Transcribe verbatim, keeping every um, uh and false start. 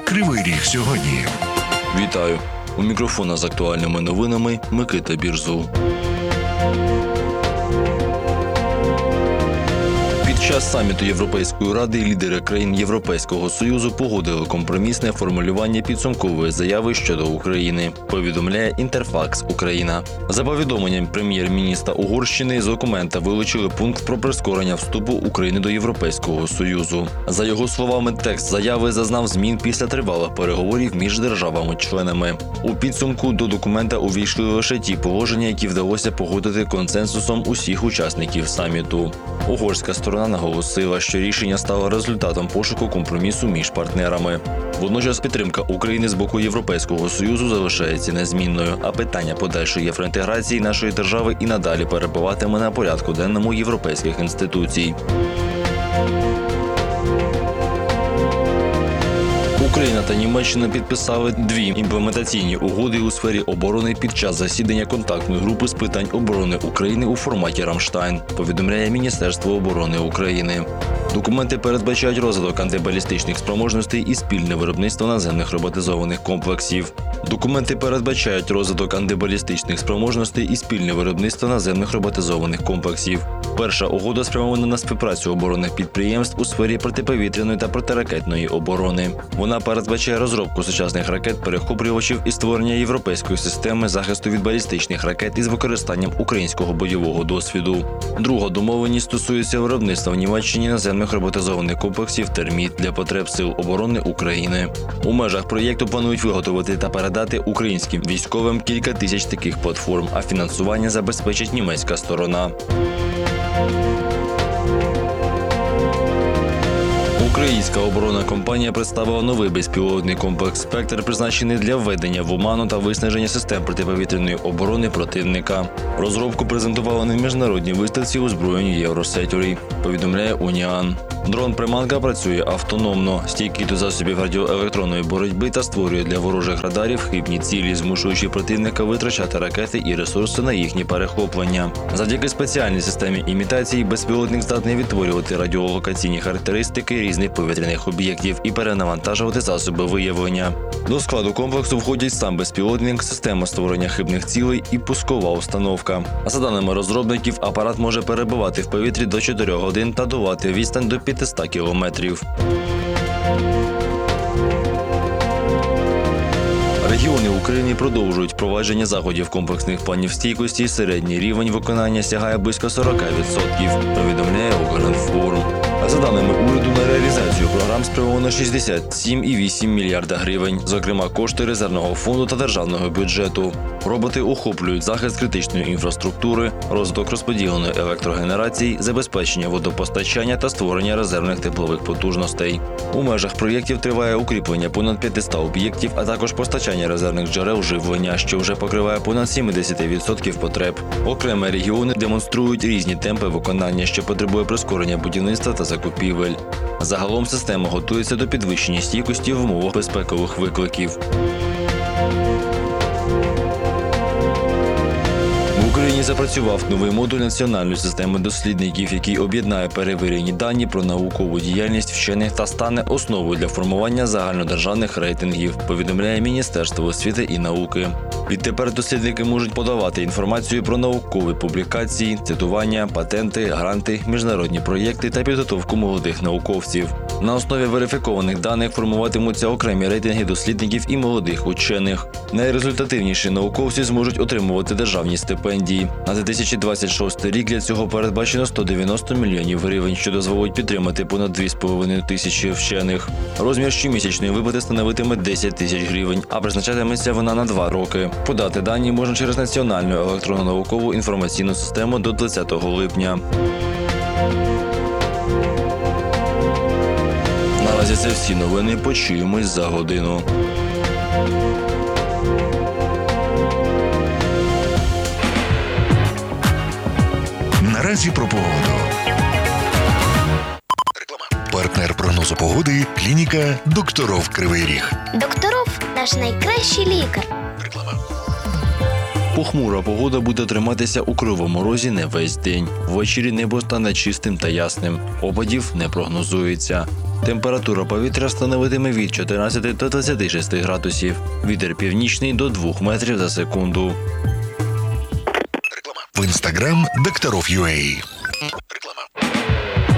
Кривий Ріг сьогодні. Вітаю! У мікрофона з актуальними новинами Микита Бірзул. Під час саміту Європейської ради лідери країн Європейського Союзу погодили компромісне формулювання підсумкової заяви щодо України, повідомляє Інтерфакс Україна. За повідомленням прем'єр-міністра Угорщини, з документа вилучили пункт про прискорення вступу України до Європейського Союзу. За його словами, текст заяви зазнав змін після тривалих переговорів між державами-членами. У підсумку до документа увійшли лише ті положення, які вдалося погодити консенсусом усіх учасників саміту. Угорська сторона наголосила, що рішення стало результатом пошуку компромісу між партнерами. Водночас підтримка України з боку Європейського Союзу залишається незмінною, а питання подальшої євроінтеграції нашої держави і надалі перебуватиме на порядку денному європейських інституцій. Україна та Німеччина підписали дві імплементаційні угоди у сфері оборони під час засідання контактної групи з питань оборони України у форматі «Рамштайн», повідомляє Міністерство оборони України. Документи передбачають розвиток антибалістичних спроможностей і спільне виробництво наземних роботизованих комплексів. Документи передбачають розвиток антибалістичних спроможностей і спільне виробництво наземних роботизованих комплексів. Перша угода спрямована на співпрацю оборонних підприємств у сфері протиповітряної та протиракетної оборони. Вона передбачає розробку сучасних ракет-перехоплювачів і створення європейської системи захисту від балістичних ракет із використанням українського бойового досвіду. Друга домовленість стосується виробництва в Німеччині наземних роботизованих комплексів «Терміт» для потреб Сил оборони України. У межах проєкту планують виготовити та передати українським військовим кілька тисяч таких платформ, а фінансування забезпечить німецька сторона. Українська оборонна компанія представила новий безпілотний комплекс «Спектр», призначений для введення в оману та виснаження систем протиповітряної оборони противника. Розробку презентували на міжнародній виставці озброєнь «Євросетюрі», повідомляє Уніан. Дрон-приманка працює автономно, стійкий до засобів радіоелектронної боротьби та створює для ворожих радарів хибні цілі, змушуючи противника витрачати ракети і ресурси на їхні перехоплення. Завдяки спеціальній системі імітації безпілотник здатний відтворювати радіолокаційні характеристики різних повітряних об'єктів і перенавантажувати засоби виявлення. До складу комплексу входять сам безпілотник, система створення хибних цілей і пускова установка. А за даними розробників, апарат може перебувати в повітрі до чотирьох годин та долати відстань до п'ятсот кілометрів. Регіони України продовжують впровадження заходів комплексних планів стійкості. Середній рівень виконання сягає близько сорок відсотків, повідомляє Укрінформ. А за даними уряду, на реалізацію програм спрямовано шістдесят сім цілих вісім мільярда гривень, зокрема кошти резервного фонду та державного бюджету. Роботи охоплюють захист критичної інфраструктури, розвиток розподіленої електрогенерації, забезпечення водопостачання та створення резервних теплових потужностей. У межах проєктів триває укріплення понад п'ятсот об'єктів, а також постачання резервних джерел живлення, що вже покриває понад сімдесят відсотків потреб. Окремі регіони демонструють різні темпи виконання, що потребує прискорення будівництва та закупівель. Загалом система готується до підвищення стійкості в умовах безпекових викликів. В Україні запрацював новий модуль національної системи дослідників, який об'єднає перевірені дані про наукову діяльність вчених та стане основою для формування загальнодержавних рейтингів, повідомляє Міністерство освіти і науки. Відтепер дослідники можуть подавати інформацію про наукові публікації, цитування, патенти, гранти, міжнародні проєкти та підготовку молодих науковців. На основі верифікованих даних формуватимуться окремі рейтинги дослідників і молодих учених. Найрезультативніші науковці зможуть отримувати державні стипендії. На дві тисячі двадцять шостий рік для цього передбачено сто дев'яносто мільйонів гривень, що дозволить підтримати понад дві з половиною тисячі вчених. Розмір щомісячної виплати становитиме десять тисяч гривень, а призначатиметься вона на два роки. Подати дані можна через Національну електронну наукову інформаційну систему до двадцятого липня. Наразі це всі новини. Почуємось за годину. Наразі про погоду. Партнер прогнозу погоди – клініка «Докторов Кривий Ріг». Докторов – наш найкращий лікар. Реклама. Похмура погода буде триматися у Кривому Розі не весь день. Ввечері небо стане чистим та ясним. Опадів не прогнозується. Температура повітря становитиме від чотирнадцяти до двадцяти шести градусів. Вітер північний до двох метрів за секунду. В інстаграм Докторов.ua.